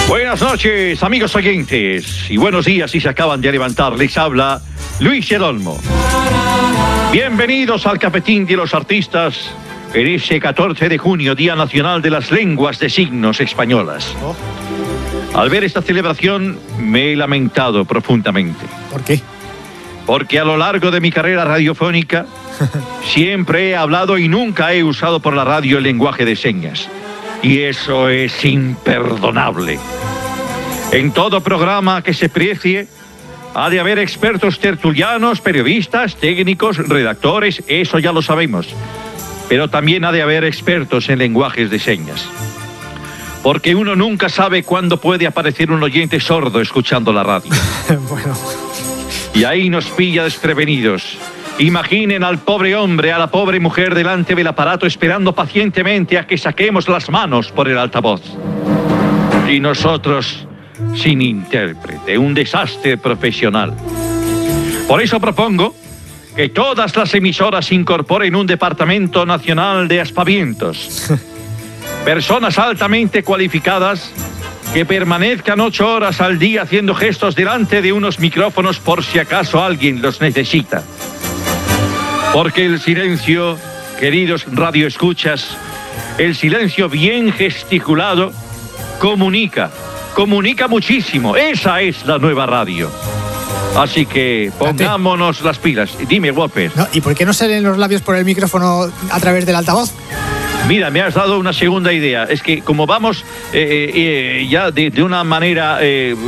Buenas noches, amigos oyentes, y buenos días si se acaban de levantar. Les habla Luis El Olmo. Bienvenidos al Cafetín de los Artistas en ese 14 de junio, Día Nacional de las Lenguas de Signos Españolas. Al ver esta celebración me he lamentado profundamente. ¿Por qué? Porque a lo largo de mi carrera radiofónica siempre he hablado y nunca he usado por la radio el lenguaje de señas. Y eso es imperdonable. En todo programa que se precie, ha de haber expertos tertulianos, periodistas, técnicos, redactores, eso ya lo sabemos. Pero también ha de haber expertos en lenguajes de señas. Porque uno nunca sabe cuándo puede aparecer un oyente sordo escuchando la radio. Bueno. Y ahí nos pilla desprevenidos. Imaginen al pobre hombre, a la pobre mujer delante del aparato esperando pacientemente a que saquemos las manos por el altavoz. Y nosotros sin intérprete, un desastre profesional. Por eso propongo que todas las emisoras incorporen un departamento nacional de aspavientos. Personas altamente cualificadas que permanezcan 8 horas al día haciendo gestos delante de unos micrófonos por si acaso alguien los necesita. Porque el silencio, queridos radioescuchas, el silencio bien gesticulado comunica muchísimo. Esa es la nueva radio. Así que pongámonos las pilas. Dime, Whopper. No, ¿y por qué no salen los labios por el micrófono a través del altavoz? Mira, me has dado una segunda idea. Es que como vamos ya de una manera,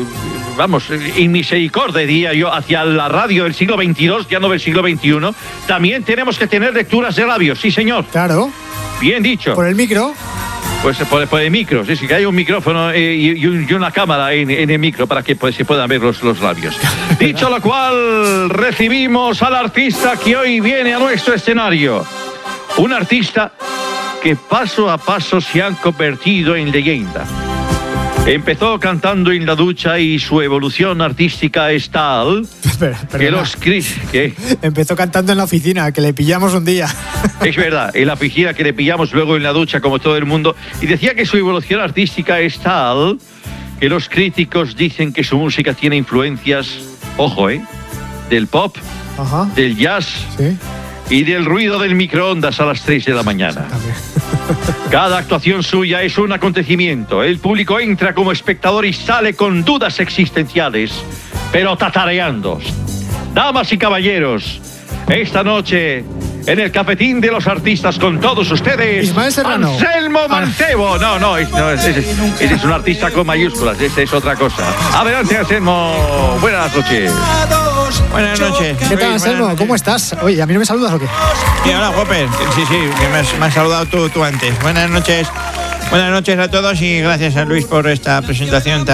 en misericordia, diría yo, hacia la radio del siglo XXII, ya no del siglo XXI, también tenemos que tener lecturas de labios, sí señor. Claro. Bien dicho. ¿Por el micro? Pues por el micro, sí, que hay un micrófono y una cámara en el micro para que se puedan ver los labios. Dicho lo cual, recibimos al artista que hoy viene a nuestro escenario. Un artista que paso a paso se han convertido en leyenda. Empezó cantando en la ducha y su evolución artística es tal que los ¿Qué? Empezó cantando en la oficina, que le pillamos un día. Es verdad, en la oficina que le pillamos, luego en la ducha como todo el mundo. Y decía que su evolución artística es tal que los críticos dicen que su música tiene influencias, ojo, del pop, ajá, del jazz, sí, y del ruido del microondas a las 3 de la mañana. Cada actuación suya es un acontecimiento. El público entra como espectador y sale con dudas existenciales, pero tatareando. Damas y caballeros, esta noche en el Cafetín de los Artistas con todos ustedes, Ismael Serrano. Anselmo Mancebo. Ese es un artista con mayúsculas, esta es otra cosa. Adelante, Anselmo. Buenas noches. Buenas noches. ¿Qué tal, Anselmo? ¿Cómo estás? Oye, ¿a mí no me saludas o qué? Sí, hola, Whopper. Sí, que me has saludado tú antes. Buenas noches a todos y gracias a Luis por esta presentación tan